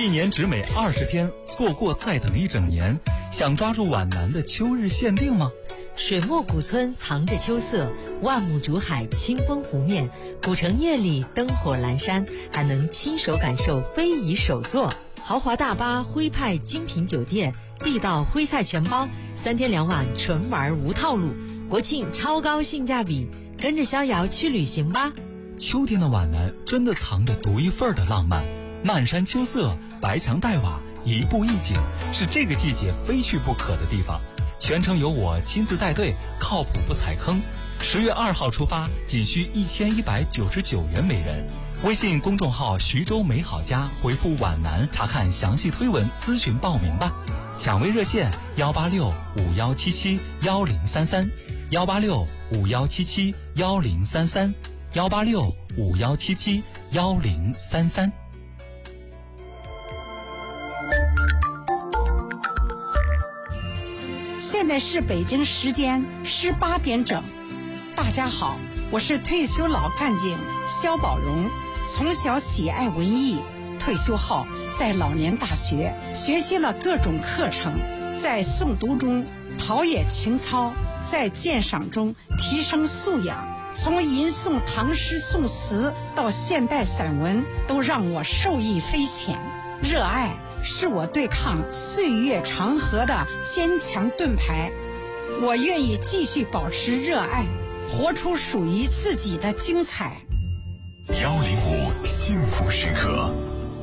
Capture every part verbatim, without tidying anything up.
一年只美二十天，错过再等一整年。想抓住皖南的秋日限定吗？ 水墨古村藏着秋色，万亩竹海清风拂面，古城夜里灯火阑珊，还能亲手感受非遗手作。豪华大巴、徽派精品酒店、地道徽菜全包，三天两晚纯玩无套路，国庆超高性价比，跟着逍遥去旅行吧。 秋天的皖南真的藏着独一份的浪漫，漫山秋色，白墙黛瓦，一步一景，是这个季节非去不可的地方。全程由我亲自带队，靠谱不踩坑。十月二号出发，仅需一千一百九十九元每人。微信公众号徐州美好家回复皖南查看详细推文，咨询报名吧。抢位热线幺八六五幺七七幺零三三，幺八六五幺七七幺零三三，幺八六五幺七七幺零三三。 现在是北京时间十八点整。大家好，我是退休老干警肖宝荣。从小喜爱文艺，退休后在老年大学学习了各种课程，在诵读中陶冶情操，在鉴赏中提升素养。从吟诵唐诗宋词到现代散文，都让我受益匪浅。热爱是我对抗岁月长河的坚强盾牌，我愿意继续保持热爱，活出属于自己的精彩。 幺零五幸福时刻，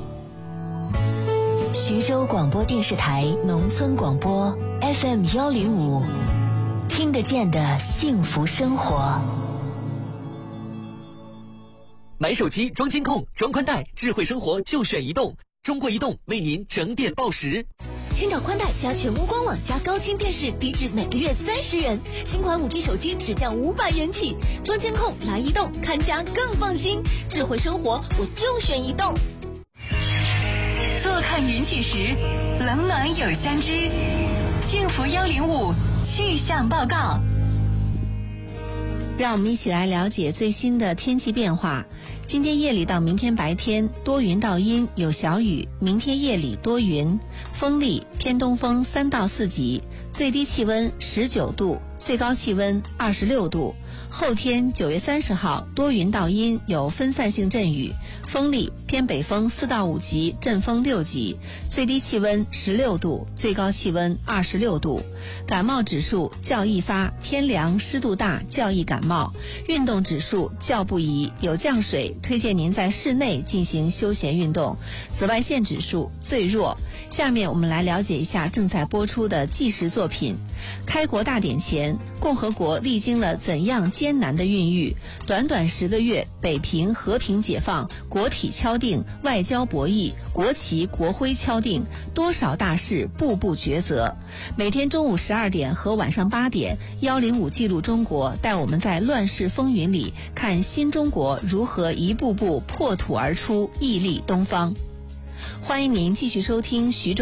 徐州广播电视台农村广播 F M 幺零五，听得见的幸福生活。 买手机装监控、装宽带，智慧生活就选移动。中国移动为您整点报时。 千兆宽带加全屋官网加高清电视，低至每个月三十元。新款 五 G 手机只降五百元起。装监控来移动，看家更放心。智慧生活我就选移动。 坐看云起时，冷暖有相知。幸福幺零五气象报告。 让我们一起来了解最新的天气变化。今天夜里到明天白天多云到阴，有小雨，明天夜里多云，风力偏东风三到四级，最低气温十九度，最高气温二十六度。后天九月三十号多云到阴，有分散性阵雨，风力偏北风四到五级，阵风六级，最低气温十六度，最高气温二十六度。感冒指数较易发，天凉湿度大较易感冒。运动指数较不宜，有降水，推荐您在室内进行休闲运动。紫外线指数最弱。下面我们来了解一下正在播出的纪实作品。开国大典前，共和国历经了怎样艰难的孕育？短短十个月，北平和平解放，国体敲定，外交博弈，国旗国徽敲定，多少大事步步抉择。每天中午十二点和晚上八点，幺零五记录中国带我们在乱世风云里看新中国如何一步步破土而出，屹立东方。欢迎您继续收听徐州